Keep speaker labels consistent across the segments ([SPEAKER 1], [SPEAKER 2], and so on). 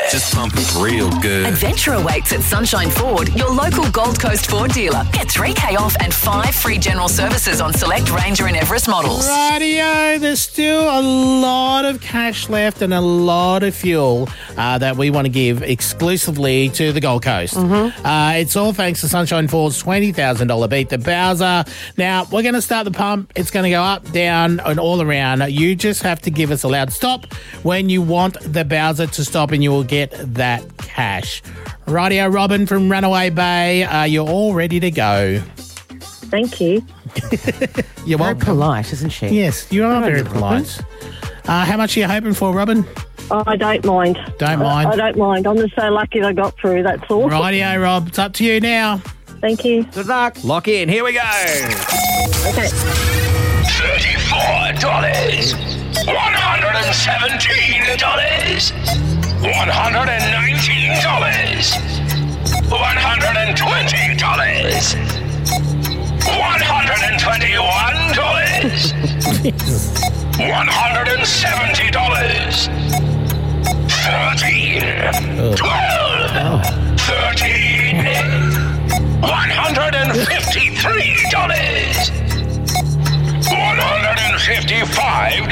[SPEAKER 1] Just pumping real good.
[SPEAKER 2] Adventure awaits at Sunshine Ford, your local Gold Coast Ford dealer. Get $3,000 off and 5 free general services on select Ranger and Everest models.
[SPEAKER 3] Rightio, there's still a lot of cash left and a lot of fuel that we want to give exclusively to the Gold Coast. It's all thanks to Sunshine Ford's $20,000 Beat the Bowser. Now, we're going to start the pump. It's going to go up, down, and all around. You just have to give us a loud stop when you want the Bowser to stop, and you will get that cash. Rightio, Robin from Runaway Bay, you're all ready to go.
[SPEAKER 4] Thank you.
[SPEAKER 3] You're
[SPEAKER 5] Very
[SPEAKER 3] welcome.
[SPEAKER 5] polite, isn't she?
[SPEAKER 3] Yes, you are very polite. How much are you hoping for, Robin?
[SPEAKER 4] Oh, I don't mind.
[SPEAKER 3] Don't mind?
[SPEAKER 4] I don't mind. I'm just so lucky I got through, that's all.
[SPEAKER 3] Rightio, Rob. It's up to you now.
[SPEAKER 4] Thank you.
[SPEAKER 5] Good luck.
[SPEAKER 6] Lock in. Here we go.
[SPEAKER 4] Okay.
[SPEAKER 7] $34, $117, $119, $120, $170, 13, 12, 13, $153, $155,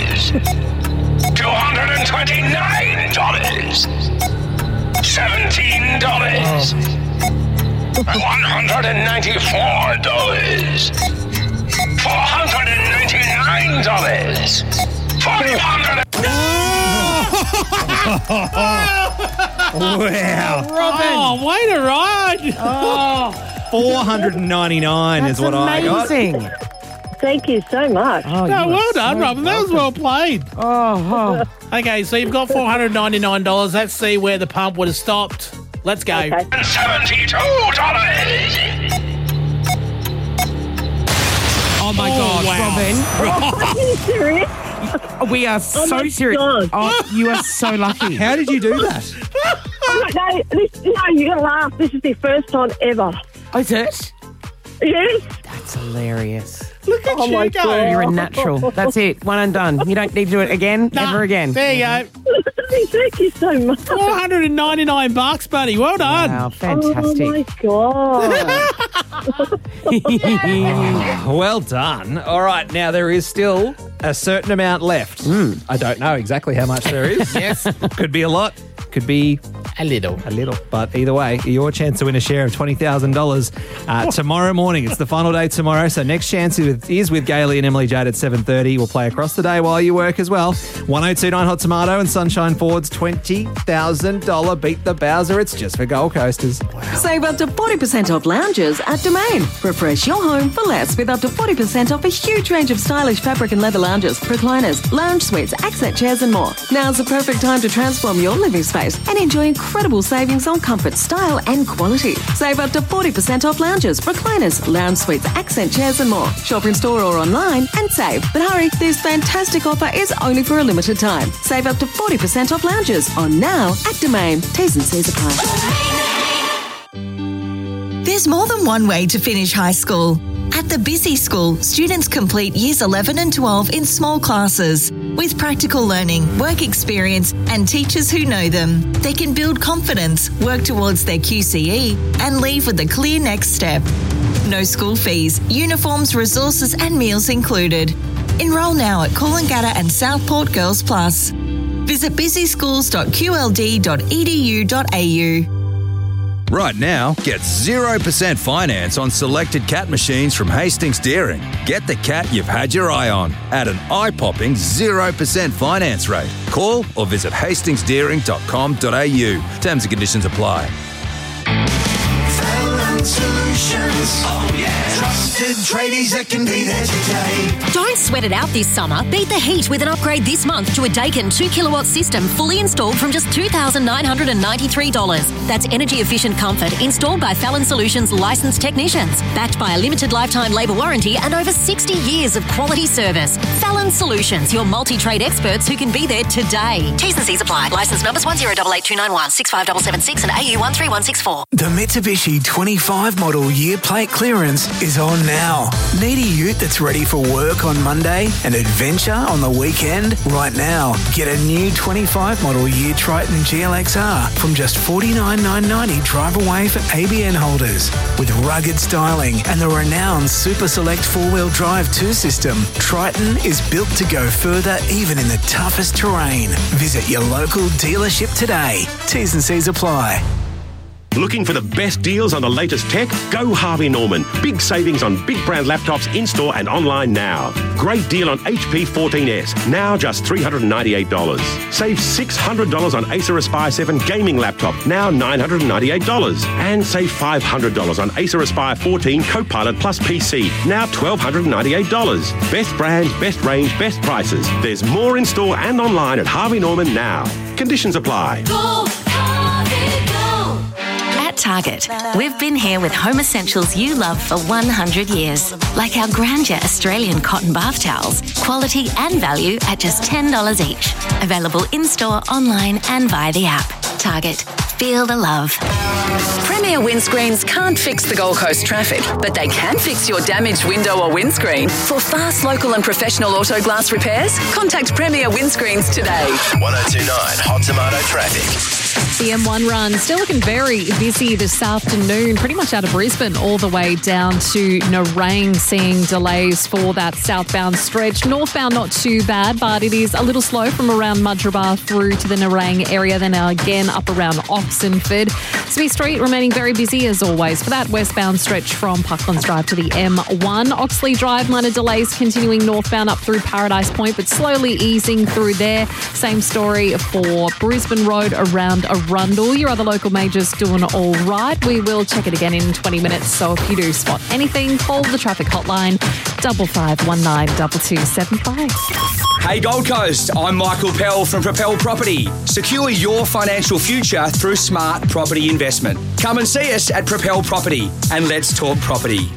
[SPEAKER 7] $229, $17, $194, $499, $500.
[SPEAKER 6] Wow.
[SPEAKER 3] Oh, way to ride.
[SPEAKER 6] $499 is what I got.
[SPEAKER 5] Amazing.
[SPEAKER 4] Thank you so much.
[SPEAKER 5] Oh,
[SPEAKER 3] No,
[SPEAKER 5] you
[SPEAKER 3] well
[SPEAKER 5] are
[SPEAKER 3] done,
[SPEAKER 5] so
[SPEAKER 3] Robin. That was well played.
[SPEAKER 5] Oh,
[SPEAKER 3] Okay, so you've got $499. Let's see where the pump would have stopped. Let's go.
[SPEAKER 4] Okay.
[SPEAKER 7] $72.
[SPEAKER 5] oh my God,
[SPEAKER 3] wow.
[SPEAKER 5] Robin.
[SPEAKER 4] Are you serious?
[SPEAKER 5] We are so
[SPEAKER 4] my
[SPEAKER 5] serious.
[SPEAKER 4] God.
[SPEAKER 5] Oh, you are so lucky.
[SPEAKER 6] How did you do that?
[SPEAKER 4] No, you're going to laugh. This is the first time ever.
[SPEAKER 5] Oh, is it?
[SPEAKER 4] Yes.
[SPEAKER 5] That's hilarious.
[SPEAKER 3] Look at
[SPEAKER 4] Oh,
[SPEAKER 3] you
[SPEAKER 4] my
[SPEAKER 3] go.
[SPEAKER 4] God.
[SPEAKER 5] You're a natural. That's it. One and done. You don't need to do it again,
[SPEAKER 3] Nah,
[SPEAKER 5] ever again.
[SPEAKER 3] There you go.
[SPEAKER 4] Thank you so much.
[SPEAKER 3] $499, buddy. Well done.
[SPEAKER 5] Wow,
[SPEAKER 4] Oh,
[SPEAKER 5] fantastic.
[SPEAKER 4] my God.
[SPEAKER 6] Well done. All right, now there is still a certain amount left. I don't know exactly how much there is.
[SPEAKER 3] Yes.
[SPEAKER 6] Could be a lot. Could be
[SPEAKER 3] A little.
[SPEAKER 6] a little. But either way, your chance to win a share of $20,000 tomorrow morning. It's the final day tomorrow. So next chance is with Gailey and Emily Jade at 7:30. We'll play across the day while you work as well. 1029 Hot Tomato and Sunshine Ford's $20,000 Beat the Bowser. It's just for Gold Coasters.
[SPEAKER 2] Save up to 40% off lounges at Domain. Refresh your home for less with up to 40% off a huge range of stylish fabric and leather lounges, recliners, lounge suites, accent chairs and more. Now's the perfect time to transform your living space and enjoy incredible savings on comfort, style and quality. Save up to 40% off lounges, recliners, lounge suites, accent chairs and more. Shop in store or online and save. But hurry, this fantastic offer is only for a limited time. Save up to 40% off lounges on now at Domain. T's and C's apply.
[SPEAKER 8] There's more than one way to finish high school. At the Busy School, students complete years 11 and 12 in small classes. With practical learning, work experience and teachers who know them, they can build confidence, work towards their QCE and leave with a clear next step. No school fees, uniforms, resources and meals included. Enrol now at Coolangatta and Southport Girls Plus. Visit busyschools.qld.edu.au.
[SPEAKER 1] Right now, get 0% finance on selected CAT machines from Hastings Deering. Get the CAT you've had your eye on at an eye-popping 0% finance rate. Call or visit hastingsdeering.com.au. Terms and conditions apply.
[SPEAKER 9] Solutions. Oh, yeah. Trusted tradies that can be there today.
[SPEAKER 10] Don't sweat it out this summer. Beat the heat with an upgrade this month to a Daikin 2 kilowatt system fully installed from just $2,993. That's energy efficient comfort installed by Fallon Solutions licensed technicians, backed by a limited lifetime labour warranty and over 60 years of quality service. Fallon Solutions, your multi-trade experts who can be there today. T's and C's apply. Licence numbers 1088291 65776 and AU 13164.
[SPEAKER 9] The Mitsubishi 24
[SPEAKER 11] 2025 model year plate clearance is on now. Need a ute that's ready for work on Monday and adventure on the weekend? Right now, get a new 25 model year Triton GLXR from just $49,990 drive away for ABN holders. With rugged styling and the renowned Super Select 4-wheel drive 2 system, Triton is built to go further even in the toughest terrain. Visit your local dealership today. T's and C's apply.
[SPEAKER 12] Looking for the best deals on the latest tech? Go Harvey Norman. Big savings on big brand laptops in-store and online now. Great deal on HP 14S, now just $398. Save $600 on Acer Aspire 7 gaming laptop, now $998. And save $500 on Acer Aspire 14 Copilot Plus PC, now $1,298. Best brands, best range, best prices. There's more in-store and online at Harvey Norman now. Conditions apply.
[SPEAKER 10] Go, Harvey, go. At Target, we've been here with home essentials you love for 100 years, like our Grandeur Australian cotton bath towels, quality and value at just $10 each. Available in-store, online and via the app. Target. Feel the love.
[SPEAKER 13] Premier windscreens can't fix the Gold Coast traffic, but they can fix your damaged window or windscreen. For fast, local and professional auto glass repairs, contact Premier Windscreens today.
[SPEAKER 14] 1029 Hot Tomato traffic.
[SPEAKER 15] The M1 run still looking very busy this afternoon, pretty much out of Brisbane all the way down to Nerang, seeing delays for that southbound stretch. Northbound not too bad, but it is a little slow from around Mudgeeraba through to the Nerang area, then again up around Oxenford. Smith Street remaining very busy as always for that westbound stretch from Parklands Drive to the M1. Oxley Drive, minor delays continuing northbound up through Paradise Point, but slowly easing through there. Same story for Brisbane Road around Arundel. Your other local majors doing all right. We will check it again in 20 minutes. So if you do spot anything, call the traffic hotline 5519 2275.
[SPEAKER 16] Hey Gold Coast, I'm Michael Pell from Propel Property. Secure your financial future through smart property investment. Come and see us at Propel Property and let's talk property.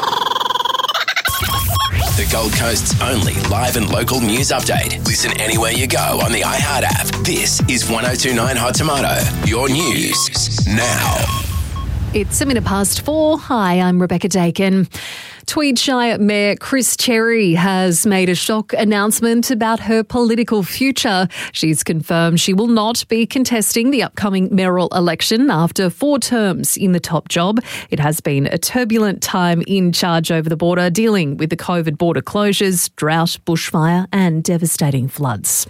[SPEAKER 14] The Gold Coast's only live and local news update. Listen anywhere you go on the iHeart app. This is 1029 Hot Tomato, your news now.
[SPEAKER 15] It's 4:01. Hi, I'm Rebecca Dakin. Tweed Shire Mayor Chris Cherry has made a shock announcement about her political future. She's confirmed she will not be contesting the upcoming mayoral election after 4 terms in the top job. It has been a turbulent time in charge over the border, dealing with the COVID border closures, drought, bushfire and devastating floods.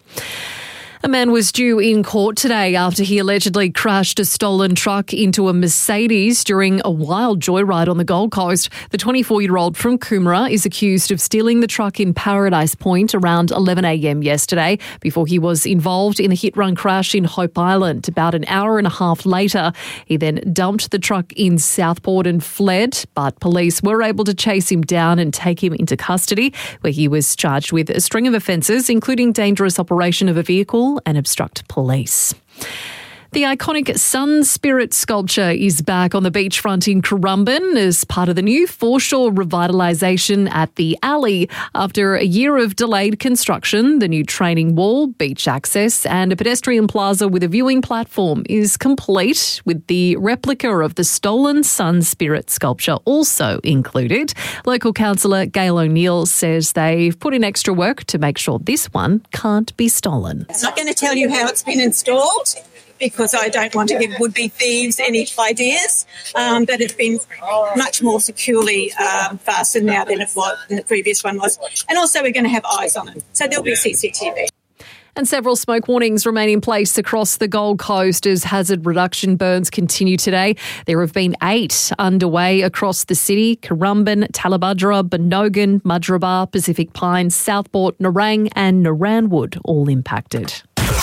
[SPEAKER 15] A man was due in court today after he allegedly crashed a stolen truck into a Mercedes during a wild joyride on the Gold Coast. The 24-year-old from Coomera is accused of stealing the truck in Paradise Point around 11 a.m. yesterday before he was involved in the hit-run crash in Hope Island. About an hour and a half later, he then dumped the truck in Southport and fled, but police were able to chase him down and take him into custody, where he was charged with a string of offences, including dangerous operation of a vehicle and obstruct police. The iconic Sun Spirit sculpture is back on the beachfront in Currumbin as part of the new foreshore revitalisation at the Alley. After a year of delayed construction, the new training wall, beach access and a pedestrian plaza with a viewing platform is complete, with the replica of the stolen Sun Spirit sculpture also included. Local councillor Gail O'Neill says they've put in extra work to make sure this one can't be stolen.
[SPEAKER 17] I'm not going to tell you how it's been installed, because I don't want to give would-be thieves any ideas, but it's been much more securely fastened now than the previous one was. And also we're going to have eyes on it, so there'll be CCTV.
[SPEAKER 15] And several smoke warnings remain in place across the Gold Coast as hazard reduction burns continue today. There have been 8 underway across the city: Currumbin, Tallebudgera, Benogan, Mudgeeraba, Pacific Pines, Southport, Nerang and Naranwood all impacted.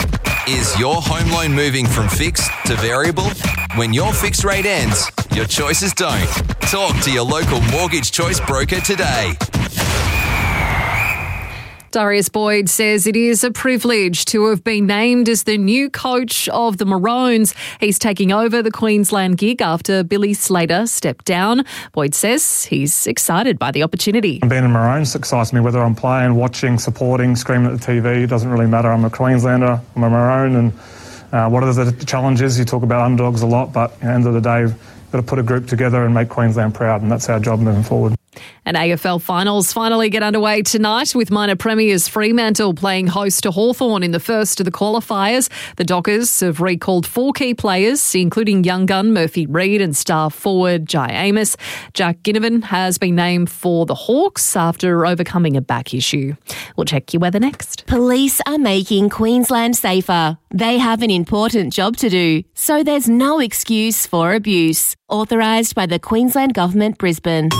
[SPEAKER 18] Is your home loan moving from fixed to variable? When your fixed rate ends, your choices don't. Talk to your local mortgage choice broker today.
[SPEAKER 15] Darius Boyd says it is a privilege to have been named as the new coach of the Maroons. He's taking over the Queensland gig after Billy Slater stepped down. Boyd says he's excited by the opportunity.
[SPEAKER 19] Being in Maroons excites me, whether I'm playing, watching, supporting, screaming at the TV. It doesn't really matter. I'm a Queenslander, I'm a Maroon, and what are the challenges? You talk about underdogs a lot, but at the end of the day, got to put a group together and make Queensland proud, and that's our job moving forward.
[SPEAKER 15] And AFL finals finally get underway tonight with minor premiers Fremantle playing host to Hawthorn in the first of the qualifiers. The Dockers have recalled 4 key players, including young gun Murphy Reid and star forward Jai Amos. Jack Ginnivan has been named for the Hawks after overcoming a back issue. We'll check your weather next.
[SPEAKER 20] Police are making Queensland safer. They have an important job to do, so there's no excuse for abuse. Authorised by the Queensland Government, Brisbane.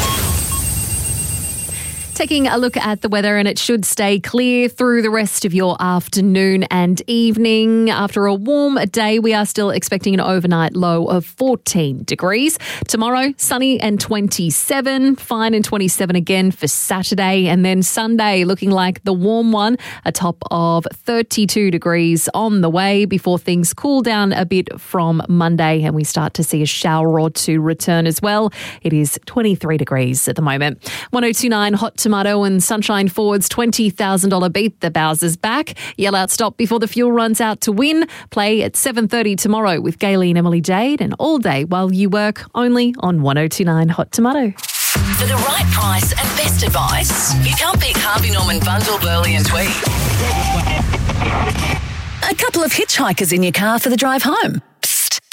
[SPEAKER 15] Taking a look at the weather, and it should stay clear through the rest of your afternoon and evening. After a warm day, we are still expecting an overnight low of 14 degrees. Tomorrow, sunny and 27, fine and 27 again for Saturday. And then Sunday, looking like the warm one, a top of 32 degrees on the way before things cool down a bit from Monday and we start to see a shower or two return as well. It is 23 degrees at the moment. 102.9 Hot Tomato and Sunshine Ford's $20,000 beat the Bowsers back. Yell out stop before the fuel runs out to win. Play at 7:30 tomorrow with Gailey and Emily Jade, and all day while you work, only on 102.9 Hot Tomato.
[SPEAKER 13] For the right price and best advice, you can't beat Harvey Norman Bundle, Burley and Tweed. A couple of hitchhikers in your car for the drive home.